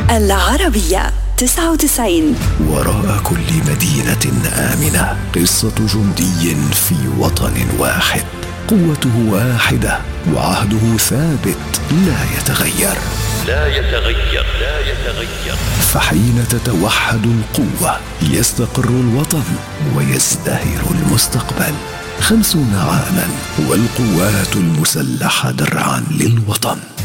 العربية 99. وراء كل مدينة آمنة قصة جندي في وطن واحد، قوته واحدة وعهده ثابت لا يتغير. فحين تتوحد القوة يستقر الوطن ويزدهر المستقبل. 50 عاما والقوات المسلحة درعا للوطن.